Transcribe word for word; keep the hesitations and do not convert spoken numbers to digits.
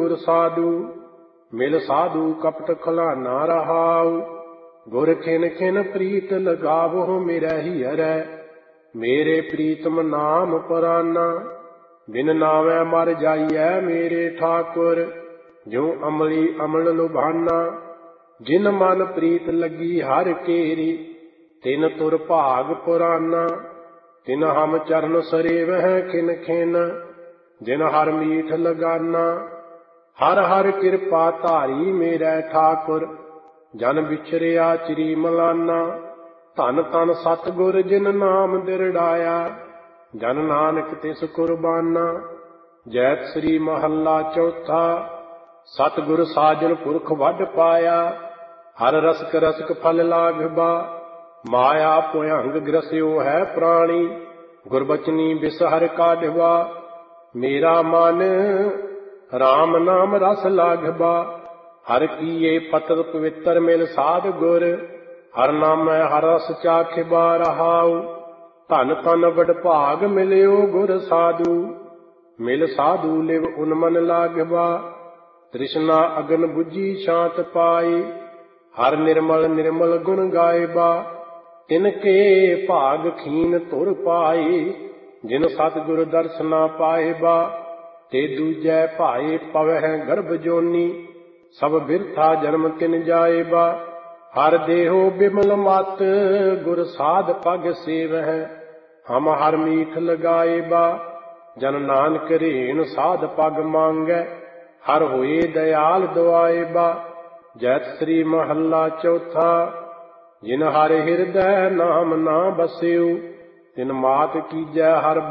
ਗੁਰ ਸਾਧੂ। ਮਿਲ ਸਾਧੂ ਕਪਟ ਖਲਾਨਾ ਰਹਾਉ। ਗੁਰ ਖਿਨ ਖਿਨ ਪ੍ਰੀਤ ਲਗਾਵੋ ਮੇਰਾ ਹੀ ਹਰੈ। ਮੇਰੇ ਪ੍ਰੀਤਮ ਨਾਮ ਪਰਾਨਾ। ਬਿਨ ਨਾਵੈ ਮਰ ਜਾਈਐ ਮੇਰੇ ਠਾਕੁਰ। ਜਿਉ ਅਮਲੀ ਅਮਲ ਲੁਭਾਨਾ। ਜਿਨ ਮਨ ਪ੍ਰੀਤ ਲੱਗੀ ਹਰ ਕੇਰੀ। ਤਿਨ ਤੁਰ ਭਾਗ ਪੁਰਾਨਾ। ਤਿਨ ਹਮ ਚਰਨ ਸਰੇਵਹਿ ਖਿਨ ਖਿਨ। ਜਿਨ ਹਰ ਮੀਠ ਲਗਾਨਾ। ਹਰ ਹਰ ਕਿਰਪਾ ਧਾਰੀ ਮੇਰਾ ਠਾਕੁਰ। ਜਨ ਵਿਛਰਿਆ ਚਿਰੀ ਮਲਾਨਾ। ਧਨ ਧਨ ਸਤਿਗੁਰ ਜਿਨ ਨਾਮ ਦਿਰੜਾਇਆ। ਜਨ ਨਾਨਕ ਤਿਸ ਕੁਰਬਾਨਾ। ਜੈਤ ਸ੍ਰੀ ਮਹੱਲਾ ਚੌਥਾ। ਸਤਿਗੁਰ ਸਾਜਨ ਪੁਰਖ ਵੱਢ ਪਾਇਆ। ਹਰ ਰਸਕ ਰਸਕ ਫਲ ਲਾਗਬਾ। ਮਾਇਆ ਭੁਯੰਗ ਗ੍ਰਸਿਓ ਹੈ ਪ੍ਰਾਣੀ। ਗੁਰਬਚਨੀ ਬਿਸ ਹਰਿ ਕਾਢਵਾ। ਮੇਰਾ ਮਨ ਰਾਮ ਨਾਮ ਰਸ ਲਾਗਬਾ। ਹਰ ਕੀਏ ਪਤਿਤ ਪਵਿੱਤਰ ਮਿਲ ਸਾਧ ਗੁਰ। ਹਰ ਨਾਮੈ ਹਰ ਰਸ ਚਾਖਿਬਾ ਰਹਾਉ। ਧਨ ਧਨ ਵਡਭਾਗ ਮਿਲਿਓ ਗੁਰ ਸਾਧੂ। ਮਿਲ ਸਾਧੂ ਲਿਵ ਉਨਮਨ ਲਾਗਬਾ। ਤ੍ਰਿਸ਼ਨਾ ਅਗਨ ਬੁਝੀ ਸ਼ਾਂਤ ਪਾਈ। ਹਰ ਨਿਰਮਲ ਨਿਰਮਲ ਗੁਣ ਗਾਇਬਾ। ਤਿਨ ਕੇ ਭਾਗ ਖੀਨ ਧੁਰ ਪਾਈ। ਜਿਨ ਸਤਿਗੁਰ ਦਰਸਨਾ ਪਾਇਬਾ। ਤੇ ਦੂਜੈ ਭਾਏ ਪਵਹਿ ਗਰਭ ਜੋਨੀ। ਸਭ ਬਿਰਥਾ ਜਨਮ ਤਿਨ ਜਾਇਬਾ। ਹਰ ਦੇਹੋ ਬਿਮਲ ਮਤ ਗੁਰ ਸਾਧ ਪਗ ਸੇਵਹਿ। ਹਮ ਹਰ ਮੀਠ ਲਗਾਇਬਾ। ਜਨ ਨਾਨਕ ਰੇਣ ਸਾਧ ਪਗ ਮੰਗੈ। ਹਰ ਹੋਏ ਦਇਆਲ ਦੁਆਇਬਾ। ਜੈਤ ਸ੍ਰੀ ਮਹੱਲਾ ਚੌਥਾ। ਜਿਨ ਹਰਿ ਹਿਰਦੈ ਨਾਮ ਨਾ ਬਸਿਉ। ਤਿਨ ਮਾਤ ਕੀਜੈ ਹਰ